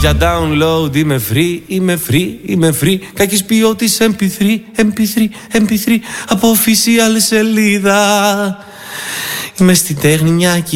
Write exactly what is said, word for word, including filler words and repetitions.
για download. Είμαι free, είμαι free, είμαι free. Κακής ποιότητας εμ πι θρι, εμ πι θρι, εμ πι θρι από official σελίδα. Είμαι στη τέχνη μια